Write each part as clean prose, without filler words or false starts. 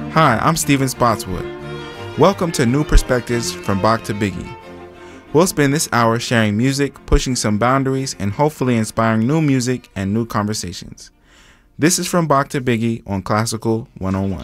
Hi, I'm Steven Spotswood. Welcome to New Perspectives from Bach to Biggie. We'll spend this hour sharing music, pushing some boundaries, and hopefully inspiring new music and new conversations. This is From Bach to Biggie on Classical 101.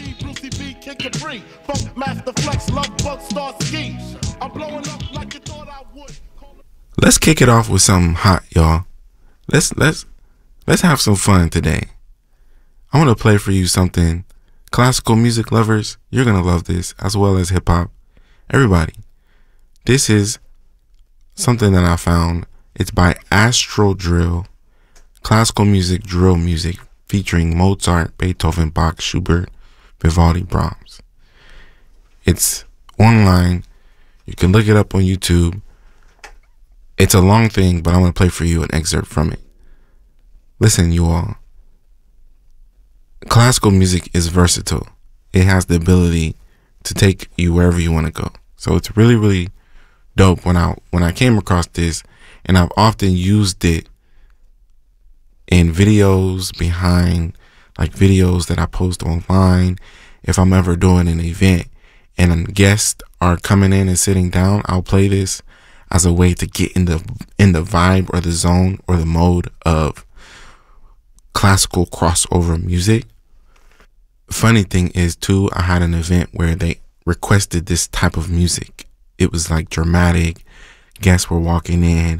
Let's kick it off with something hot, y'all. Let's have some fun today. I want to play for you something. Classical music lovers, you're going to love this, as well as hip hop. Everybody. This is something that I found. It's by Astral Drill. Classical music, drill music, featuring Mozart, Beethoven, Bach, Schubert, Vivaldi, Brahms. It's online. You can look it up on YouTube. It's a long thing, but I'm going to play for you an excerpt from it. Listen, you all. Classical music is versatile. It has the ability to take you wherever you want to go. So it's really, really dope when I came across this, and I've often used it in videos behind, like videos that I post online. If I'm ever doing an event and guests are coming in and sitting down, I'll play this as a way to get in the vibe or the zone or the mode of classical crossover music. Funny thing is too, I had an event where they requested this type of music. It was like dramatic. Guests were walking in.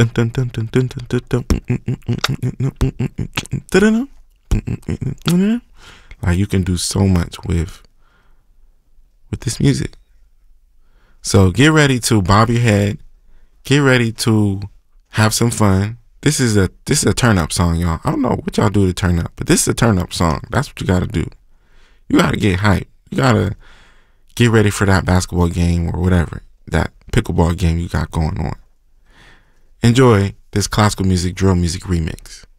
Like, you can do so much with this music. So get ready to bob your head. Get ready to have some fun. This is a turn up song, y'all. I don't know what y'all do to turn up, but this is a turn up song. That's what you gotta do. You gotta get hyped. You gotta get ready for that basketball game or whatever, that pickleball game you got going on. Enjoy this classical music, drill music remix.